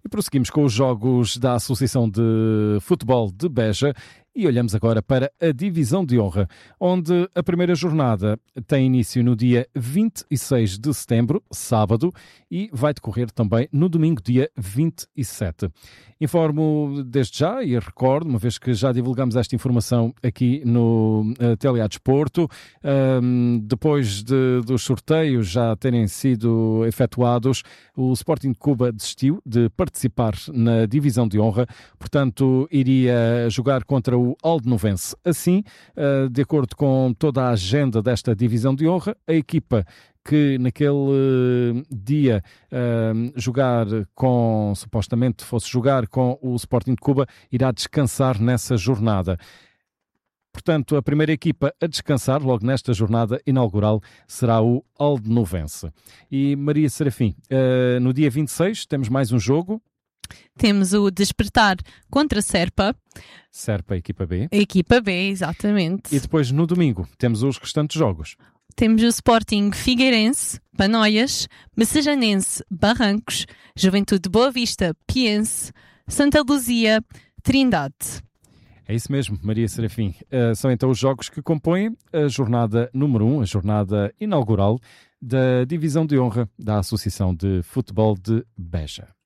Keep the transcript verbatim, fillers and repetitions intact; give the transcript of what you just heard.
E prosseguimos com os jogos da Associação de Futebol de Beja e olhamos agora para a Divisão de Honra, onde a primeira jornada tem início no dia vinte e seis de setembro, sábado, e vai decorrer também no domingo, dia vinte e sete. Informo desde já e recordo, uma vez que já divulgamos esta informação aqui no uh, Telia Desporto, um, depois de, dos sorteios já terem sido efetuados, o Sporting de Cuba desistiu de participar na Divisão de Honra, portanto iria jogar contra o Aldenovense. Assim, uh, de acordo com toda a agenda desta Divisão de Honra, a equipa que naquele uh, dia uh, jogar com, supostamente fosse jogar com o Sporting de Cuba, irá descansar nessa jornada. Portanto, a primeira equipa a descansar logo nesta jornada inaugural será o Aldenovense. E Maria Serafim, uh, no dia vinte e seis temos mais um jogo. Temos o Despertar contra Serpa. Serpa, equipa B. A equipa B, exatamente. E depois no domingo temos os restantes jogos. Temos o Sporting Figueirense, Panoias, Messejanense, Barrancos, Juventude Boa Vista, Piense, Santa Luzia, Trindade. É isso mesmo, Maria Serafim. Uh, são então os jogos que compõem a jornada número um, a jornada inaugural da Divisão de Honra da Associação de Futebol de Beja.